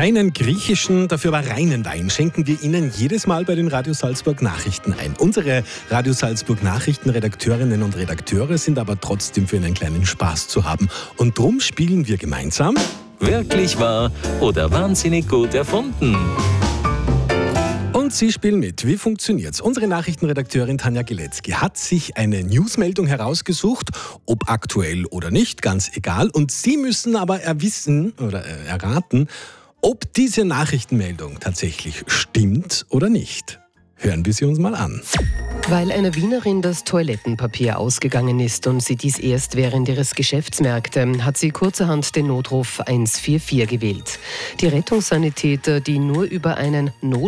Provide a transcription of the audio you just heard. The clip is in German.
Keinen griechischen, dafür aber reinen Wein schenken wir Ihnen jedes Mal bei den Radio Salzburg Nachrichten ein. Unsere Radio Salzburg Nachrichtenredakteurinnen und Redakteure sind aber trotzdem für einen kleinen Spaß zu haben. Und drum spielen wir gemeinsam Wirklich wahr oder wahnsinnig gut erfunden. und Sie spielen mit. Wie funktioniert's? Unsere Nachrichtenredakteurin Tanja Gilecki hat sich eine Newsmeldung herausgesucht, ob aktuell oder nicht, ganz egal. Und Sie müssen aber erraten, ob diese Nachrichtenmeldung tatsächlich stimmt oder nicht. Hören wir sie uns mal an. Weil einer Wienerin das Toilettenpapier ausgegangen ist und sie dies erst während ihres Geschäfts merkte, hat sie kurzerhand den Notruf 144 gewählt. Die Rettungssanitäter, die nur über einen